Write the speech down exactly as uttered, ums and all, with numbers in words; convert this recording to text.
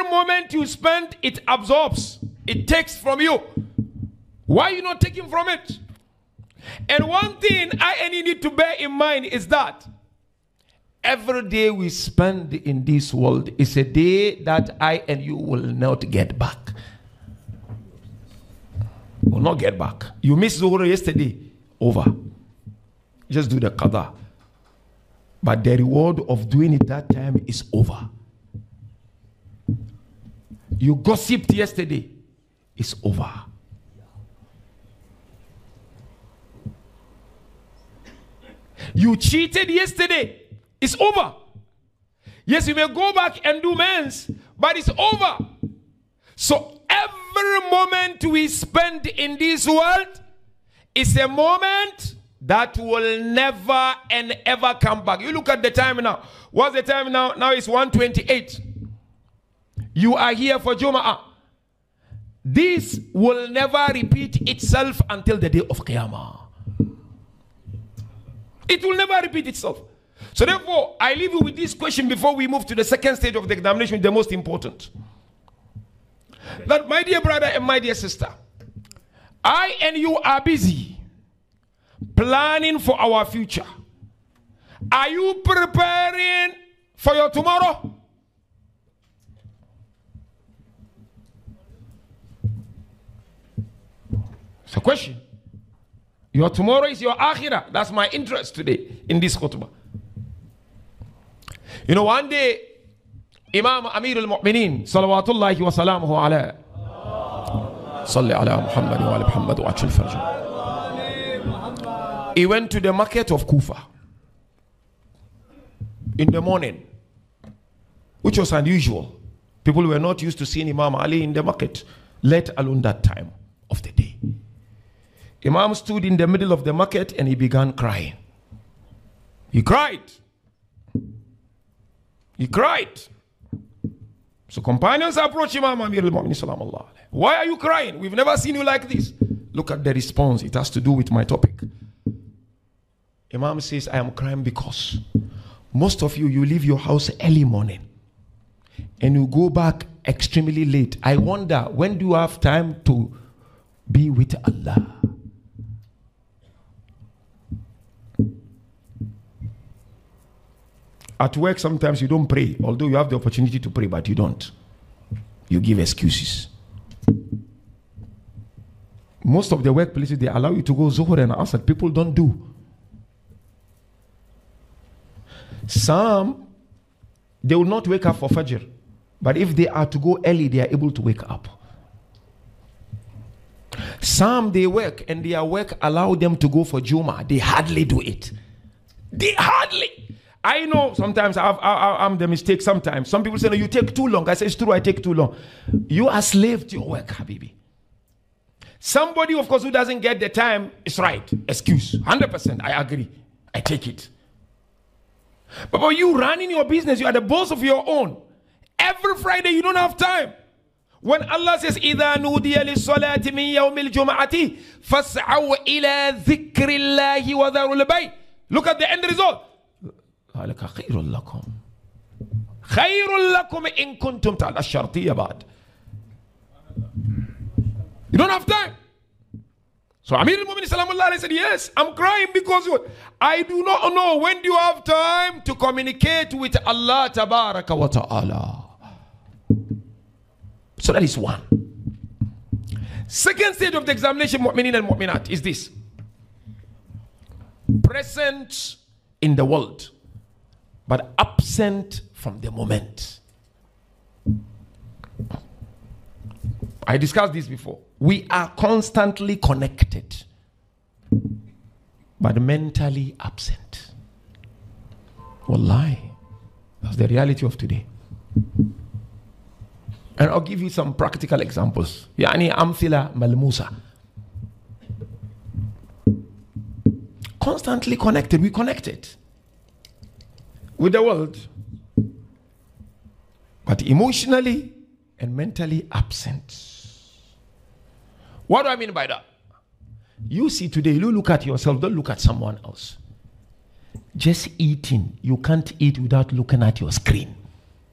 moment you spend, it absorbs. It takes from you. Why are you not taking from it? And one thing I and you need to bear in mind is that every day we spend in this world is a day that I and you will not get back. Will not get back. You missed Zuhur yesterday. Over. Just do the qada. But the reward of doing it that time is over. You gossiped yesterday. It's over. You cheated yesterday. It's over. Yes, you may go back and do men's, but it's over. So every moment we spend in this world is a moment that will never and ever come back. You look at the time now. What's the time now? Now it's one twenty-eight. You are here for Jum'ah. This will never repeat itself until the day of Qiyamah. It will never repeat itself. So therefore, I leave you with this question before we move to the second stage of the examination, the most important. That, my dear brother and my dear sister, I and you are busy planning for our future. Are you preparing for your tomorrow? It's a question. Your tomorrow is your akhirah. That's my interest today in this khutbah. You know, one day, Imam Amir al-Mu'mineen, salawatullahi wa salamuhu ala, salli ala Muhammad wa ala Muhammad wa achil farjah. He went to the market of Kufa in the morning, which was unusual. People were not used to seeing Imam Ali in the market, let alone that time of the day. Imam stood in the middle of the market and he began crying. He cried. He cried. So companions approached Imam Amir al-Mu'mineen sallallahu alayhi. Why are you crying? We've never seen you like this. Look at the response. It has to do with my topic. Imam says, I am crying because most of you, you leave your house early morning and you go back extremely late. I wonder, when do you have time to be with Allah? At work, sometimes you don't pray, although you have the opportunity to pray, but you don't. You give excuses. Most of the workplaces, they allow you to go Zuhur and Asr. People don't do. Some, they will not wake up for Fajr. But if they are to go early, they are able to wake up. Some, they work and their work allow them to go for Juma. They hardly do it. They hardly. I know sometimes I've, I, I'm the mistake sometimes. Some people say, no, you take too long. I say, it's true, I take too long. You are slave to your work, Habibi. Somebody, of course, who doesn't get the time is right. Excuse. one hundred percent, I agree. I take it. But when you running your business, you are the boss of your own. Every Friday, you don't have time. When Allah says, إِذَا نُودِيَ لِلصَّلَاةِ مِنْ يَوْمِ الْجُمَعَةِ فَاسْعَوْا إِلَى ذِكْرِ اللَّهِ وَذَرُوا الْبَيْعَ. Look at the end result. خير لكم خير لكم إن كنتم تعلمون الشرطية بعد. You don't have time. So Amir al-Mu'mineen sallallahu alayhi said, yes, I'm crying because I do not know when do you have time to communicate with Allah tabaraka wa ta'ala. So that is one. Second stage of the examination, mu'minin and mu'minat, is this. Present in the world, but absent from the moment. I discussed this before. We are constantly connected, but mentally absent. Wallahi, that's the reality of today. And I'll give you some practical examples. Yani amthila malmusa. Constantly connected. We connected with the world, but emotionally and mentally absent. What do I mean by that? You see today, you look at yourself, don't look at someone else. Just eating, you can't eat without looking at your screen.